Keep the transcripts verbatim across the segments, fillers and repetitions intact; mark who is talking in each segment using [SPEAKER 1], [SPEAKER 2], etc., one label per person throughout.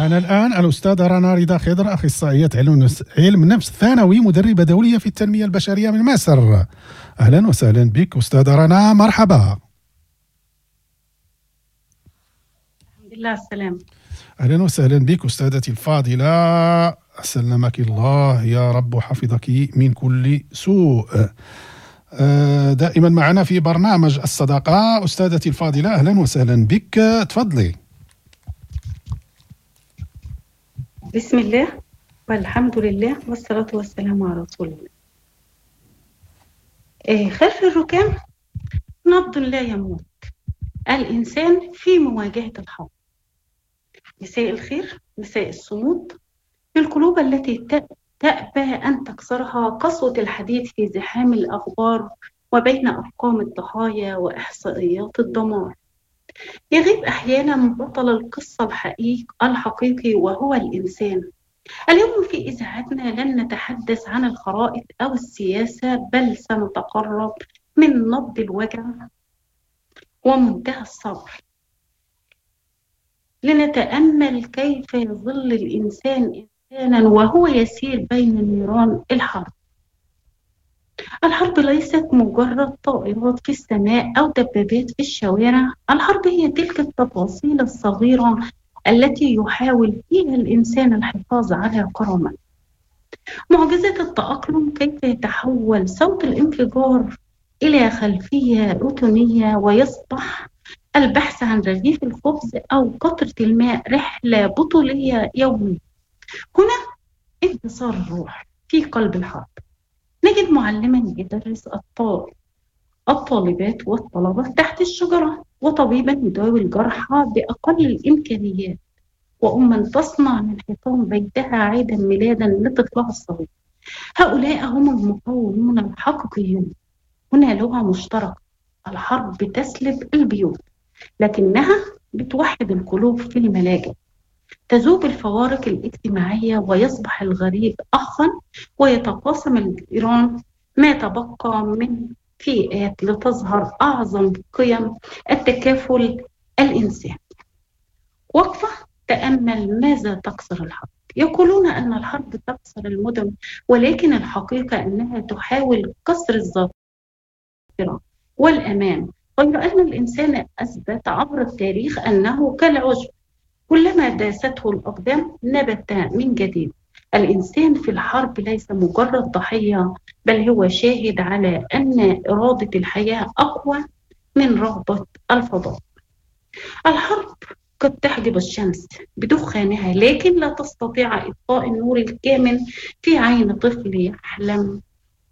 [SPEAKER 1] معنا الآن الأستاذة رنا رضا خضر، أخصائية علم نفس ثانوي، مدربة دولية في التنمية البشرية من مصر. أهلا وسهلا بك أستاذة رنا، مرحبا.
[SPEAKER 2] الحمد لله السلام.
[SPEAKER 1] أهلا وسهلا بك أستاذتي الفاضلة، سلمك الله يا رب وحفظك من كل سوء. دائما معنا في برنامج الصداقة أستاذتي الفاضلة، أهلا وسهلا بك، تفضلي.
[SPEAKER 2] بسم الله والحمد لله والصلاة والسلام على رسول الله. إيه خلف الركام نبض لا يموت، الإنسان في مواجهة الحرب. مساء الخير، مساء الصمود في القلوب التي تأبى أن تكسرها قسوة الحديث في زحام الأخبار وبين أرقام الضحايا وإحصائيات الدمار. يغيب أحيانا بطل القصة الحقيقي الحقيقي وهو الإنسان. اليوم في إذاعتنا لن نتحدث عن الخرائط أو السياسة، بل سنتقرب من نبض الوجع ومنتهى الصبر، لنتأمل كيف يظل الإنسان إنسانا وهو يسير بين نيران الحرب. الحرب ليست مجرد طائرات في السماء أو دبابات في الشوارع، الحرب هي تلك التفاصيل الصغيرة التي يحاول فيها الإنسان الحفاظ على كرامته. معجزة التأقلم، كيف يتحول صوت الانفجار إلى خلفية روتينية ويصبح البحث عن رغيف الخبز أو قطرة الماء رحلة بطولية يومية. هنا انتصار الروح في قلب الحرب. نجد معلما يدرس الطالب الطالبات والطلبة تحت الشجرة، وطبيبا يداوي الجرحى بأقل الإمكانيات، وأما تصنع من حيطان بيتها عيدا ميلادا لطفلها الصغير. هؤلاء هم المقاومون الحقيقيون. هنا لغة مشتركة، الحرب بتسلب البيوت لكنها بتوحد القلوب في الملاجئ. تذوب الفوارق الاجتماعية ويصبح الغريب أخا، ويتقاسم الجيران ما تبقى من فئات لتظهر أعظم قيم التكافل الإنساني. وقفة تأمل ماذا تكسر الحرب. يقولون أن الحرب تكسر المدن، ولكن الحقيقة أنها تحاول كسر الذاكرة والأمان. غير أن الإنسان أثبت عبر التاريخ أنه كالعشب، كلما داسته الأقدام نبت من جديد. الإنسان في الحرب ليس مجرد ضحية، بل هو شاهد على أن إرادة الحياة أقوى من رغبة الفضاء. الحرب قد تحجب الشمس بدخانها، لكن لا تستطيع إطفاء النور الكامن في عين طفل يحلم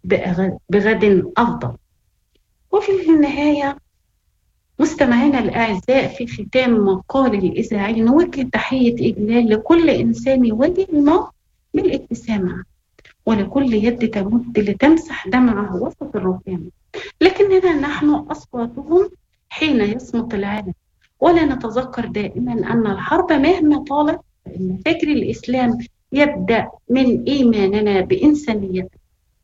[SPEAKER 2] بغد أفضل. وفي النهاية مستمعينا الأعزاء، في ختام مقال الإذاعي نوجه تحية إجلال لكل إنسان يواجه الموت بالابتسامة، ولكل يد تمد لتمسح دمعه وسط الركام. لكننا نحن أصواتهم حين يصمت العالم، ولا نتذكر دائما أن الحرب مهما طالت فإن فكر الإسلام يبدأ من إيماننا بإنسانيته.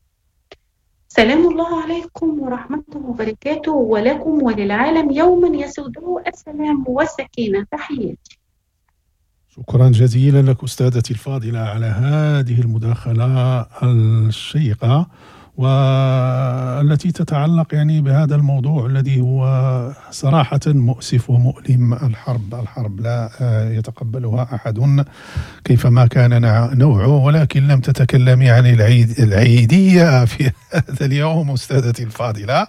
[SPEAKER 2] سلام الله عليكم ورحمته وبركاته، ولكم وللعالم يوما يسوده السلام والسكينة. تحياتي.
[SPEAKER 1] شكرا جزيلا لك أستاذتي الفاضلة على هذه المداخلة الشيقة والتي تتعلق يعني بهذا الموضوع الذي هو صراحة مؤسف ومؤلم. الحرب الحرب لا يتقبلها أحد كيفما كان نوعه، ولكن لم تتكلمي عن العيد العيدية في هذا اليوم أستاذتي الفاضلة،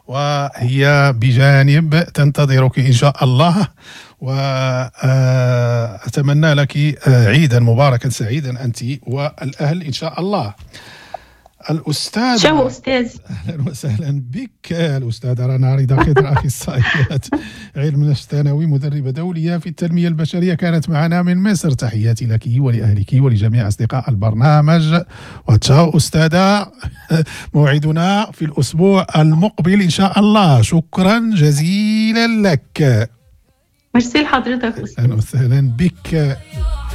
[SPEAKER 1] وهي بجانب تنتظرك إن شاء الله، وأتمنى لك عيدا مباركا سعيدا أنت والأهل إن شاء الله. الأستاذ
[SPEAKER 2] شو أستاذ
[SPEAKER 1] أهلا وسهلا بك الأستاذة رنا رضا خضر، أخصائية علم نفس ثانوي، مدربة دولية في التنمية البشرية، كانت معنا من مصر. تحياتي لك ولأهلك ولجميع أصدقاء البرنامج، وتشاو أستاذة، موعدنا في الأسبوع المقبل إن شاء الله. شكرا جزيلا لك.
[SPEAKER 2] ميرسي لحضرتك أستاذ.
[SPEAKER 1] أهلا وسهلا بك.